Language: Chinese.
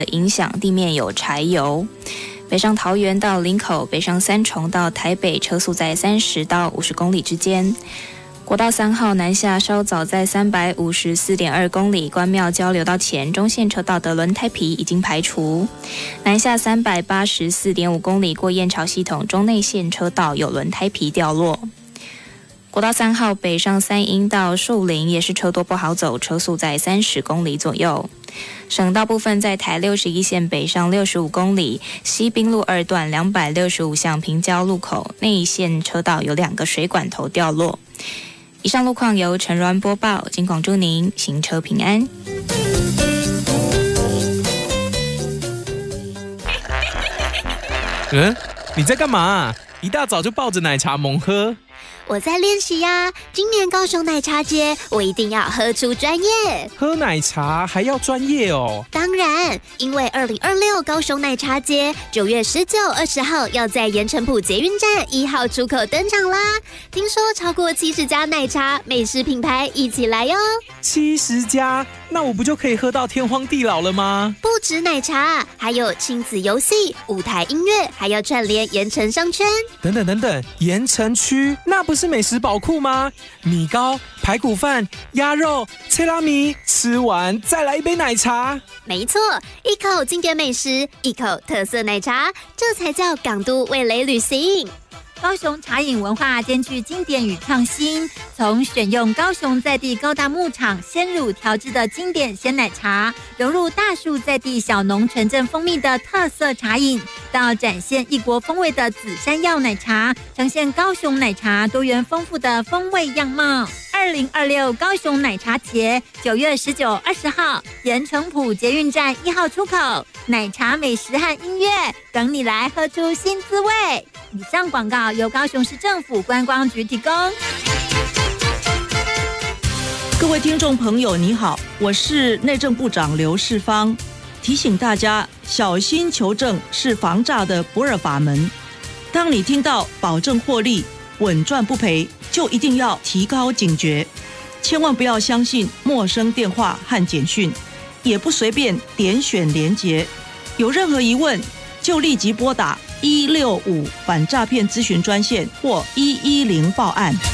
影响，地面有柴油。北上桃园到林口，北上三重到台北，车速在30到50公里之间。国道3号南下稍早在354.2公里，关庙交流道前中线车道的轮胎皮已经排除。南下384.5公里，过燕巢系统中内线车道有轮胎皮掉落。国道3号北上三鶯到树林也是车多不好走，车速在30公里左右。省道部分在台61线北上65公里，西滨路2段265巷平交路口内线车道有2个水管头掉落。以上路况由陈銮播报，金广祝您行车平安。 你在干嘛？一大早就抱着奶茶猛喝。 我在练习呀，今年高雄奶茶节，我一定要喝出专业。 喝奶茶还要专业哦？ 当然，因为2026高雄奶茶节9月19、20号要在盐埕埔捷运站1号出口登场啦。听说超过70家奶茶美食品牌一起来哟。 70家，那我不就可以喝到天荒地老了吗？ 不止奶茶，还有亲子游戏、舞台音乐，还要串联盐埕商圈。 等等，盐埕区那不是美食宝库吗？米糕、排骨饭、鸭肉、切拉米，吃完再来一杯奶茶。 没错，一口经典美食，一口特色奶茶，这才叫港都味蕾旅行。 高雄茶饮文化兼具经典与创新，从选用高雄在地高大牧场鲜乳调制的经典鲜奶茶，融入大树在地小农纯正蜂蜜的特色茶饮，到展现异国风味的紫山药奶茶，呈现高雄奶茶多元丰富的风味样貌。2026高雄奶茶节9月19、20号，盐埕埔捷运站1号出口，奶茶美食和音乐等你来喝出新滋味。以上广告由高雄市政府观光局提供。 各位听众朋友你好，我是内政部长刘世芳，提醒大家小心求证是防诈的不二法门。当你听到保证获利、稳赚不赔，就一定要提高警觉，千万不要相信陌生电话和简讯，也不随便点选连结。有任何疑问就立即拨打165反诈骗咨询专线或110报案。